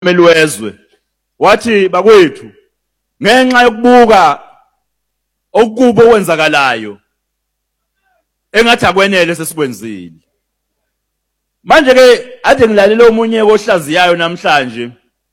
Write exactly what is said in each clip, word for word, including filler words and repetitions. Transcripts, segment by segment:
melwezwe wathi bakwethu ngenxa yokubuka okubo okwenzakalayo engathi akwenele sesikwenzile manje ke ade ngilalela omunye ohlaziyayo namhlanje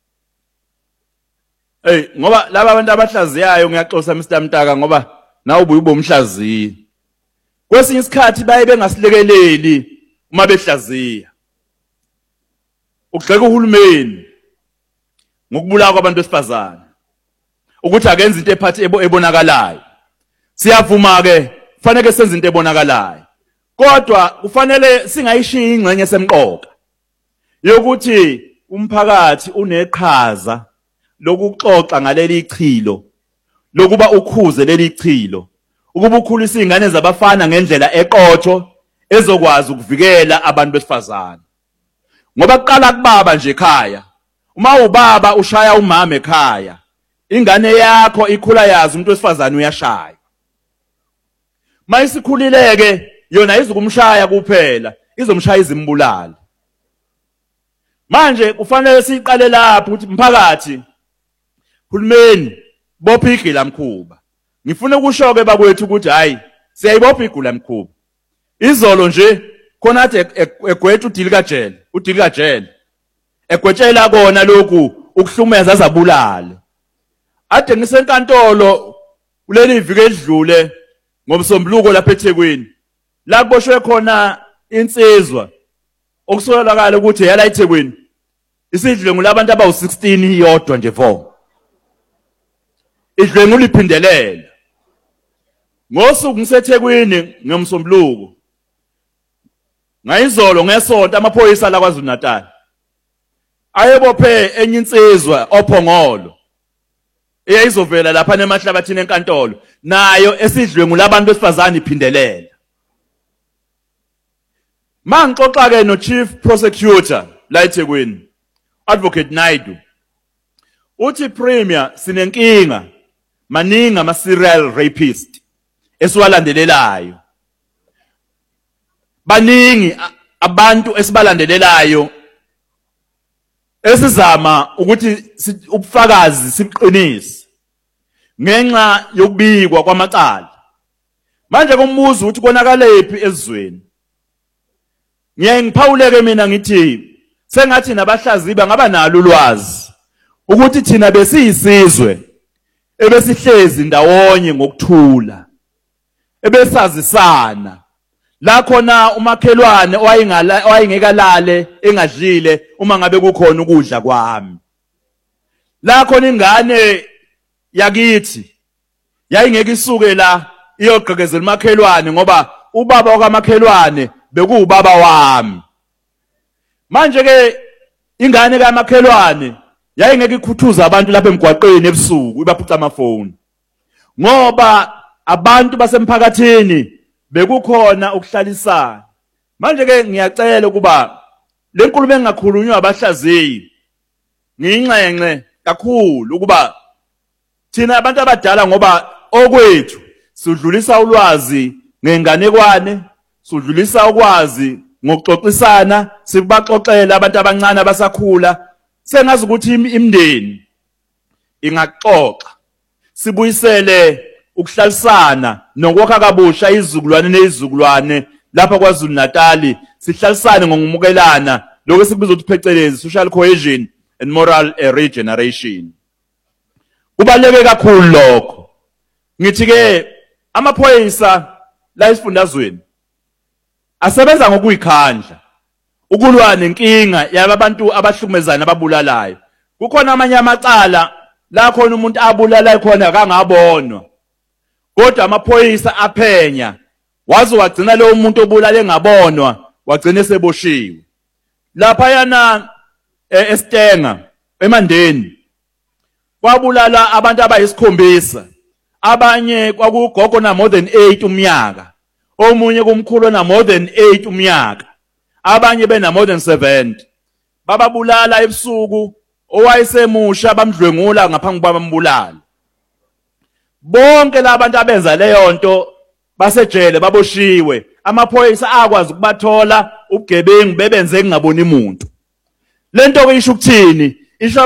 hey ngoba laba abantu abahlaziyayo ngiyaxosa Mister Mtaka ngoba nawe ubuye ubomhlaziyi kwesinye isikhathi baye bengasilekeleli uma behlaziya ukugxeka uhulumeni ngokubulawa kwabantu besifazane ukuthi akenza into ephathi ebonakalayo siyavuma ke kufanele senze into ebonakalayo kodwa kufanele singayishiya ingxenye semqoka yokuthi umphakathi uneqhaza lokuxoxa ngaleli ichilo lokuba ukhuze leli ichilo ukuba ukhulisa izingane zabafana ngendlela eqotho ezokwazi ukuvikela abantu besifazane ngoba kuqala kubaba nje ekhaya uma ubaba ushaya umama ekhaya ingane yakho ikhula yazi umuntu wesifazane uyashaya mayisikhulileke yona izokumshaya kuphela izomshaya izimbulala manje kufanele siqale lapho ukuthi mphakathi hulumeni bopha igila mkhuba ngifuna ukushoke bakwethu ukuthi hayi siyayibopha igula mkhuba izolo nje khona athi egwetha udili kajele udili kajele egwetshela kona lokhu ukuhlumeza azabulala ade ngisenkantolo kuleli iviki edlule ngomsombuluko lapha eThekwini la kuboshwe khona insizwa okusolakala ukuthi yala eThekwini isidlengu labantu abawu sixteen iyodwa nje vo idlengu liphindelela ngosuku ngiseThekwini ngomsombuluko ngayizolo ngesonto amaphoyisa la kwaZulu Natal ayebophe enye insizwa ophongolo eyayizovela lapha nemahlabathini enkantolo nayo esidlwengu labantu besifazane iphindelela mangixoxa ke no chief prosecutor la eThekwini advocate Naidu uthi premier sinenkinga maningi ama serial rapist esiwalandelelayo baningi abantu esibalandelelayo esizama ukuthi ubufakazi siqinise ngenxa yokubikwa kwamacala manje kumbuzo ukuthi konakalephi ezweni ngiye ngiphawuleke mina ngithi sengathi nabahlaziyi bangaba nalo ulwazi ukuthi thina besiyisizwe ebesihlezi ndawonye ngokuthula ebesazisana la khona umakhelwane owayengala owayengekalale engadlile uma ngabe kukhona ukudla kwami la khona ingane yakithi yayingeke isuke la iyogqekezela umakhelwane ngoba ubaba wakamakhelwane bekuubaba wami manje ke ingane kamakhelwane yayingeke ikhuthuza abantu lapha emgwaqeni ebusuku ibaphuca amafoni ngoba abantu basemphakathini bekukhona ukuhlalisana manje ke ngiyacela ukuba lenkulumo engakhulunywa abahlaziyi ngiyinxenxe kakhulu ukuba thina abantu abadala ngoba okwethu sidlulisa ulwazi ngenganekwane sidlulisa ukwazi ngokuxoxisana sibaxoxela abantu abancane abasakhula sengazi ukuthi imindeni ingaxoxa sibuyisele ukuhlalisana nokwakha kabusha izizukulwane nezizukulwane lapha kwaZulu Natal sihlalisane ngokumukelana lokho sikubiza ukuthi phecelezi social cohesion and moral regeneration kubaleke kakhulu lokho ngithi ke amaphoyisa la esifundazweni asebenza ngokuyikhandla ukulwa nenkinga yabantu abahlukumezana ababulalayo kukhona amanye amacala la khona umuntu abulalayo khona kangabonwa kodwa amaphoyisa aphenya waze wagcina lo muntu obulala engabonwa wagcina seboshiwe lapha yana eStenga eMandeni kwabulala abantu abayisikhombisa abanye kwakugogo na more than eight umnyaka omunye kumkhulu na more than eight umnyaka abanye bena more than seventy bababulala ebusuku owayesemusha bamdlwengula ngaphambi kwabambulala bonke labantu abenza leyo nto basejele baboshiwe amaphoyisa akwazi ukubathola ubugebengu bebenze ngingaboni umuntu lento kuyisho ukuthini isho